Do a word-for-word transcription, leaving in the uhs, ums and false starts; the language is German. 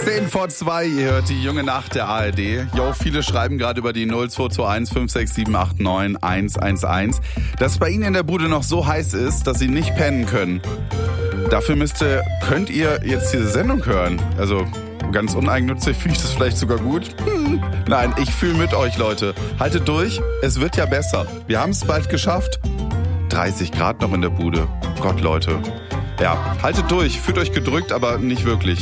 zehn vor zwei, ihr hört die junge Nacht der A R D. Jo, viele schreiben gerade über die null zwei zwei eins fünf sechs sieben acht neun eins eins eins, dass es bei ihnen in der Bude noch so heiß ist, dass sie nicht pennen können. Dafür müsste, könnt ihr jetzt diese Sendung hören. Also ganz uneigennützig finde ich das vielleicht sogar gut. Hm. Nein, ich fühle mit euch, Leute. Haltet durch, es wird ja besser. Wir haben es bald geschafft. dreißig Grad noch in der Bude. Gott, Leute. Ja, haltet durch, fühlt euch gedrückt, aber nicht wirklich.